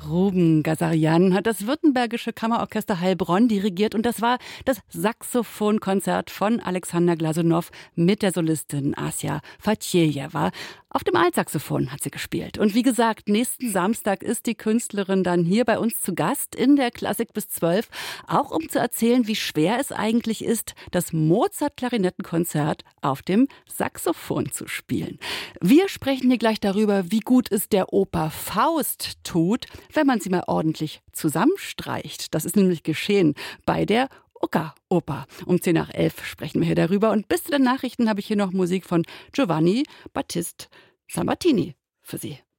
Ruben Gazarian hat das Württembergische Kammerorchester Heilbronn dirigiert und das war das Saxophonkonzert von Alexander Glasunow mit der Solistin Asja Fatjejewa. Auf dem Altsaxophon hat sie gespielt. Und wie gesagt, nächsten Samstag ist die Künstlerin dann hier bei uns zu Gast in der Klassik bis 12, auch um zu erzählen, wie schwer es eigentlich ist, das Mozart-Klarinettenkonzert auf dem Saxophon zu spielen. Wir sprechen hier gleich darüber, wie gut es der Oper Faust tut, wenn man sie mal ordentlich zusammenstreicht. Das ist nämlich geschehen bei der Oker-Oper. Um 10:10 sprechen wir hier darüber. Und bis zu den Nachrichten habe ich hier noch Musik von Giovanni Battista Sammartini für Sie.